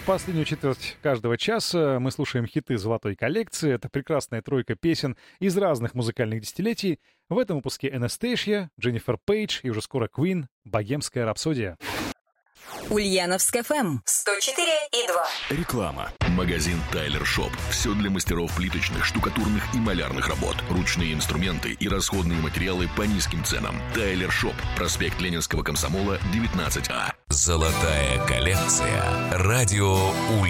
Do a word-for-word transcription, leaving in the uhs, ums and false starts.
Последнюю четверть каждого часа мы слушаем хиты золотой коллекции. Это прекрасная тройка песен из разных музыкальных десятилетий. В этом выпуске Анастейшия, Дженнифер Пейдж и уже скоро Queen, «Богемская рапсодия». Ульяновск эф эм сто четыре и два. Реклама. Магазин Тайлер Шоп. Все для мастеров плиточных, штукатурных и малярных работ. Ручные инструменты и расходные материалы по низким ценам. Тайлер Шоп. Проспект Ленинского комсомола, девятнадцать А. Золотая коллекция. Радио Ульяновск.